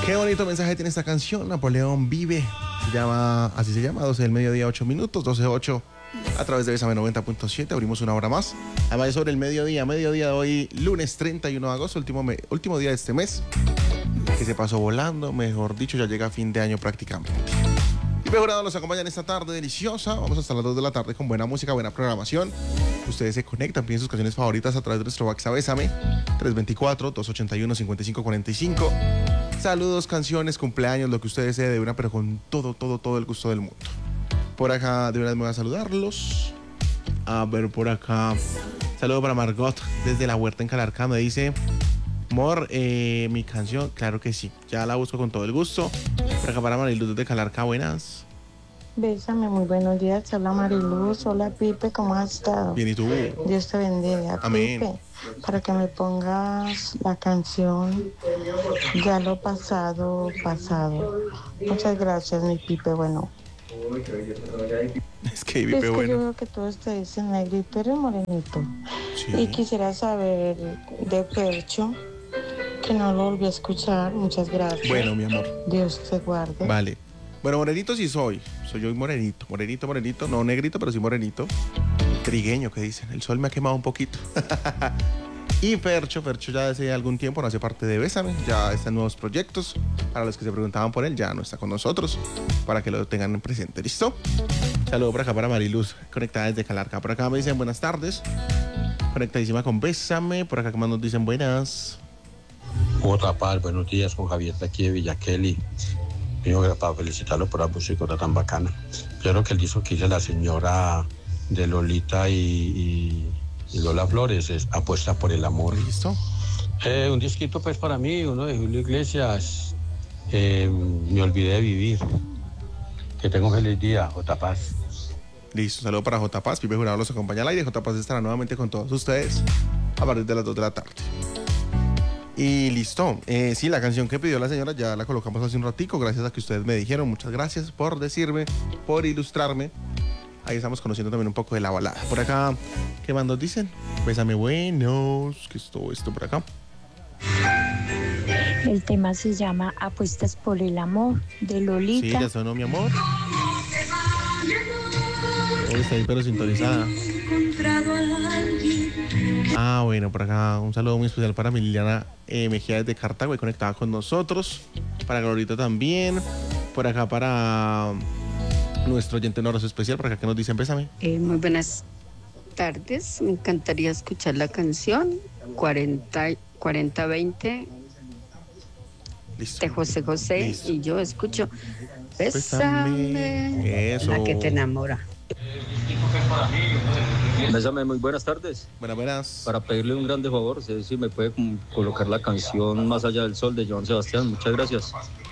Qué bonito mensaje tiene esta canción. Napoleón Vive. Así se llama, 12 del mediodía, 8 minutos, 12:08. A través de Bésame 90.7 abrimos una hora más. Además, sobre el mediodía de hoy, lunes 31 de agosto, último día de este mes, que se pasó volando, mejor dicho, ya llega a fin de año prácticamente. Y Jurado nos acompañan esta tarde deliciosa. Vamos hasta las 2 de la tarde con buena música, buena programación. Ustedes se conectan, piden sus canciones favoritas a través de nuestro WhatsApp Bésame 324-281-5545. Saludos, canciones, cumpleaños, lo que usted desee de una, pero con todo el gusto del mundo. Por acá de una vez me voy a saludarlos. A ver, por acá. Saludo para Margot desde la Huerta en Calarcá. Me dice: Mor, mi canción, claro que sí. Ya la busco con todo el gusto. Por acá para Mariluz desde Calarcá, buenas. Bésame, muy buenos días. Hola Mariluz, hola Pipe, ¿cómo has estado? Bien, ¿y tú? Dios te bendiga. Amén. Pipe, para que me pongas la canción Ya lo pasado. Muchas gracias, mi Pipe. Bueno, Es que Pipe, yo bueno. veo que todos te dicen negrito, eres morenito. Sí. Y quisiera saber de Percho, que no lo volví a escuchar. Muchas gracias. Bueno, mi amor. Dios te guarde. Vale. Bueno, morenito sí soy. Soy yo morenito. Morenito. No negrito, pero sí morenito. Trigueño, que dicen. El sol me ha quemado un poquito. Y Fercho ya hace algún tiempo no hace parte de Bésame. Ya está en nuevos proyectos. Para los que se preguntaban por él, ya no está con nosotros. Para que lo tengan en presente. ¿Listo? Saludo por acá para Mariluz, conectada desde Calarcá. Por acá me dicen buenas tardes. Conectadísima con Bésame. Por acá que más nos dicen buenas. Otra paz, buenos días, con Javier de aquí de Villa Kelly. Primero para felicitarlo por la música tan bacana. Yo creo que el disco que hizo la señora de Lolita y Lola Flores es Apuesta por el Amor. ¿Listo? Un disquito pues para mí, uno de Julio Iglesias, Me olvidé de vivir. Que tenga un feliz día, J. Paz. Listo, saludo para J. Paz. Pipe Jurado los acompaña al aire. J. Paz estará nuevamente con todos ustedes a partir de las 2 de la tarde. Y listo. Sí, la canción que pidió la señora ya la colocamos hace un ratico, gracias a que ustedes me dijeron. Muchas gracias por decirme, por ilustrarme. Ahí estamos conociendo también un poco de la balada. Por acá, ¿qué más nos dicen? Bésame buenos. ¿Qué es todo esto por acá? El tema se llama Apuestas por el Amor, de Lolita. Sí, ya sonó, mi amor. Hoy está ahí pero sintonizada. Ah, bueno, por acá un saludo muy especial para mi Liliana Mejía desde Cartago, y conectada con nosotros. Para Glorita también. Por acá para nuestro oyente en horas especial, por acá que nos dicen Bésame. Muy buenas tardes, me encantaría escuchar la canción 40-20 Listo. de José José. Listo. Y yo escucho Bésame. Eso. la que te enamora. Bésame, muy buenas tardes. Buenas. Para pedirle un grande favor, si me puede colocar la canción Más allá del sol de Joan Sebastián. Muchas gracias.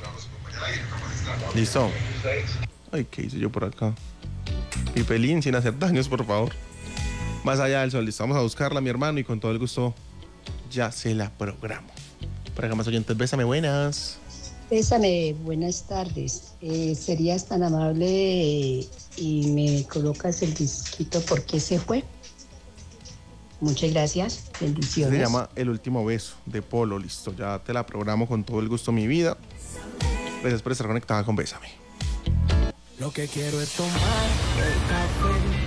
Listo. Ay, ¿qué hice yo por acá? Pipelín, sin hacer daños, por favor. Más allá del sol. Listo, vamos a buscarla, mi hermano, y con todo el gusto ya se la programo. Por acá más oyentes, Bésame buenas. Bésame, buenas tardes. ¿Serías tan amable y me colocas el disquito ¿Por qué se fue? Muchas gracias, bendiciones. Se llama El último beso, de Polo. Listo, ya te la programo con todo el gusto, mi vida. Gracias por estar conectada con Bésame. Lo que quiero es tomar el café